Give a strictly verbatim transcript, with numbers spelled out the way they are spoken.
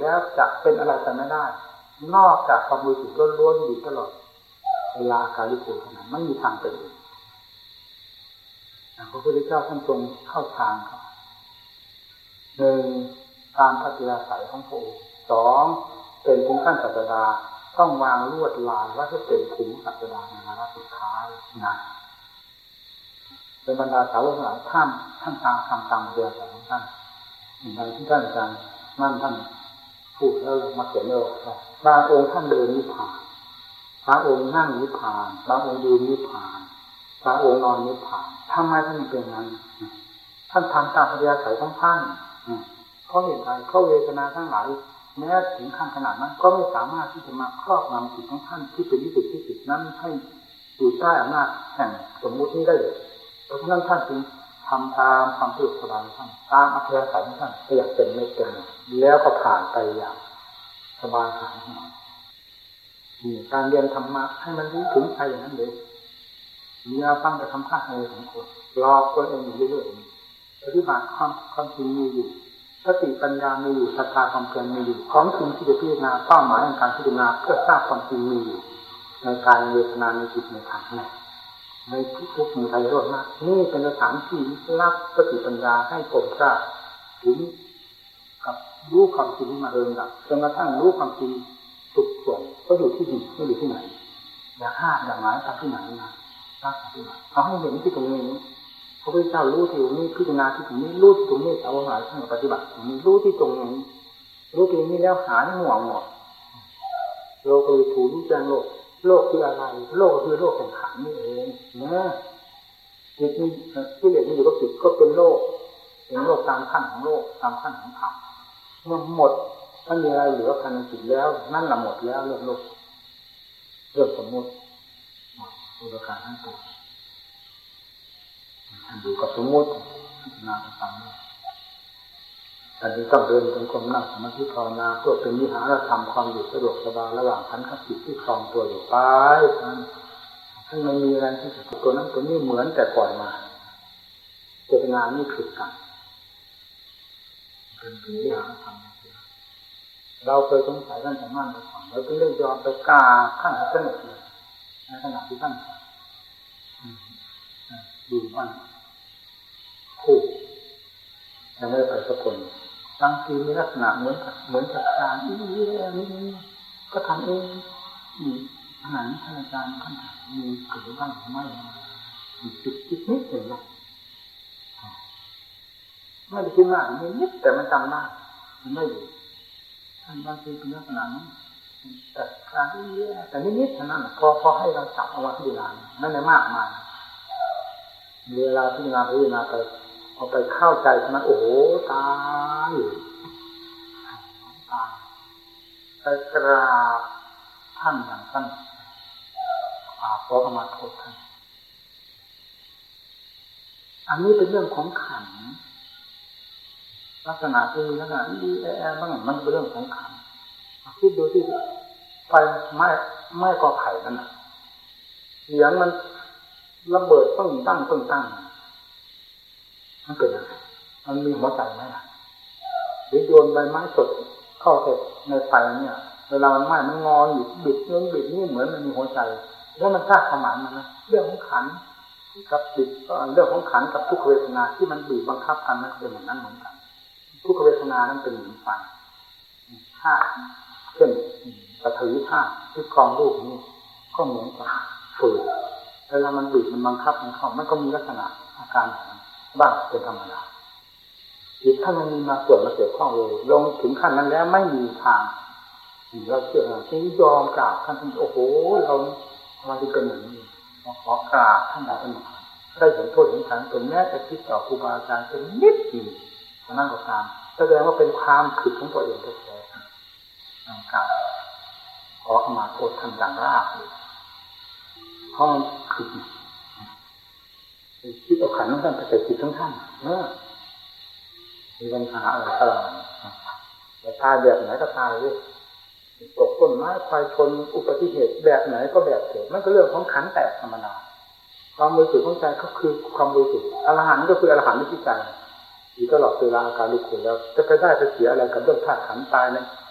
แล้วจะเป็นอะไรแต่ไม่ได้นอกจากความบริสุทธิ์ล้วนๆอยู่ตลอดเวลาการลิขิตนั้นไม่มีทางเป็นพระพุทธเจ้าท่านทรงเข้าทางครับหนึ่งตามพระติราศัยของพระองค์สองเป็นถึงขั้นศาสดาต้องวางลวดลายว่าจะเป็นถึงศาสดาในวาระสุดท้ายนะเป็นบรรดาสาวกหลายท่านท่านทางทำตามเดียวกันของท่านอย่างที่ท่านอาจารย์นั่นท่านพูดแล้วมาเขียนเลยบางองค์ท่านเดินนิพพานบางองค์นั่งนิพพานบางองค์ยืนนิพพานบางองค์นอนนิพพานทำไมท่านเป็นอย่างนั้นท่านทำตามพระติราศัยของท่านเพราะเหตุใดเพราะเวทนาทั้งหลายแม้ถึงขั้นขนาดนั้นก็ไม่สามารถที่จะมาครอบงำจิตของท่านที่เป็นที่สุดที่สุดนั้นให้อยู่ใต้อำนาจแห่งสมมุตินี้ได้เลยเพราะฉะนั้นท่านจึงทำตามความสะดวกสบายของท่านตามอัธยาศัยของท่านไม่อยากเป็นไม่เป็นแล้วก็ผ่านไปอย่างสบายหายนี่การเรียนธรรมะให้มันรู้ถึงใจอย่างนั้นเลยอย่าฟังแต่คำข้างในของคนหลอกตัวเองอยู่เรื่อยๆปฏิบัติความความจริงมีอยู่สติปัญญามีอยู่ศรัทธาความเพียรมีอยู่ของจริงที่จะพิจารณาเป้าหมายในการพิจารณาเพื่อทราบความจริงมีอยู่ในกายเวทนาในจิตในธรรมในในทุกข์ในไตรโลกนะนี่เป็นสถานที่รับสติปัญญาให้ผมทราบถึงกับรู้ความจริงมาเองดับจนกระทั่งรู้ความจริงสุดส่วนก็อยู่ที่จิตไม่อยู่ที่ไหนอยากห้ามอยากหมายทำที่ไหนนะทราบที่ไหนเขาให้เห็นที่ตรงนี้พระพุทธเจ้ารู้ที่ตรงนี้พิจารณาที่ตรงนี้รู้ที่ตรงนี้เอาหมายท่านปฏิบัติตรงนี้รู้ที่ตรงนี้รู้ตรงนี้แล้วหายห่วงหมดโลกคือถูรู้แจ้งโลกโลกคืออะไรโลกคือโลกแห่งขันธ์นี่เองนะจิตนี่ที่เหลือมันอยู่กับจิตก็เป็นโลกเป็นโลกตามขั้นของโลกตามขั้นของธรรมเมื่อหมดไม่มีอะไรเหลือภายในจิตแล้วนั่นแหละหมดแล้วเรื่องโลกเรื่องสมมติอุปการทั้งปวงอยู่กับสมมตินาฟังแต่ที่ต้องเดินจงกรมนั่งสมาธิภาวนาเพื่อเป็นวิหารธรรมความอยู่สะดวกสบายระหว่างขันธ์กับจิตที่คลองตัวอยู่ไปนั้นถ้าไม่มีอะไรที่จะตัวนั้นตัวนี้เหมือนแต่ก่อนมาเจตนานี่คือกันเป็นวิหารธรรมเราเคยสงสัยท่านแต่มั่นมาก่อนเราต้องเลือกยอมไปกล้าขั้นสนุกเลยในขณะที่ท่านดูมันคู่ยังไม่ได้ไปสักคนบางทีมีลักษณะเหมือนเหมือนกับการนี่นี่ก็ทำเองขนาดนี้ท่านอาจารย์ท่านมีเกิดบ้างหรือไม่จุดจิตนิดหนึ่งนะไม่ได้คิดมากนิดแต่มันจำได้มันไม่อยู่ท่านบางทีเป็นลักษณะนี้แต่การที่แต่นิดๆเท่านั้นพอพอให้เราจับเอาไว้ที่เวลานั่นเลยมากมายเวลาพิจารณาพิจารณาไปเอาไปเข้าใจเท่านั้นโอ้โหตายตายไปกราบท่านอย่างท่านอาขอเข้ามาโทษท่านอันนี้เป็นเรื่องของขันธ์ลักษณะคือลักษณะดีแอบ้างมันเป็นเรื่องของขันธ์คิดดูที่ไฟไหม้ไหม้กอไผ่นั่นน่ะเสียงมันระเบิดต้องตั้งต้องตั้งมันเป็นอะไรมันมีหัวใจไหมล่ะหรือโยนใบไม้สดเข้าในไฟเนี่ยเวลามันไหม้มันงออยู่บิดเนื้อบิดนี่เหมือนมันมีหัวใจแล้วมันสร้างความหมายมันนะเรื่องของขันกับจิตก็เรื่องของขันกับทุกขเวทนาที่มันบีบบังคับกันนั่นเป็นอย่างนั้นเหมือนกันทุกขเวทนานั้นเป็นเหมือนไฟธาตุเช่นปฐวีธาตุที่ครองรูปนี้ก็เหมือนกับฝืนเวลามันบีบมันบังคับมันเข้ามันก็มีลักษณะอาการบ้างเป็นธรรมดาจิตถ้ามันมีมาส่วนมาเกี่ยวข้องเลยลงถึงขั้นนั้นแล้วไม่มีทางเราเชื่อที่ยอมกราบท่านโอ้โหเรามาที่เป็นอย่างนี้เราขอกราบท่านได้เป็นได้เห็นโทษเห็นขันเป็นแม้แต่คิดต่อครูบาอาจารย์เป็นนิดเดียวนั่นก็ตามแสดงว่าเป็นความผิดของตัวเองแท้ๆกราบขอเข้ามาโทษท่านดังรากเลยเพราะมันคือคิดเอาขันทั้งท่านไปใส่จิตทั้งท่านเนอะมีปัญหาอะไรตลอดแต่ตายแบบไหนก็ตายเลยตกต้นไม้ไฟชนอุบัติเหตุแบบไหนก็แบบเถิดมันก็เรื่องของขันแตกธรรมดาความบริสุทธิ์ของใจก็คือความบริสุทธิ์อรหันต์ก็คืออรหันต์ที่ใจอยู่ตลอดเวลาอาการลุกขึ้นแล้วจะไปได้ไปเสียอะไรกับเรื่องธาตุขันธ์ตายเนี่ย